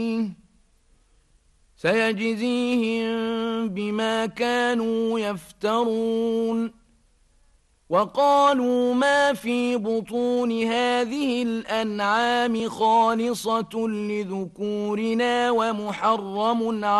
سيجزيهم بما كانوا يفترون وقالوا ما في بطون هذه الأنعام خالصة لذكورنا ومحرم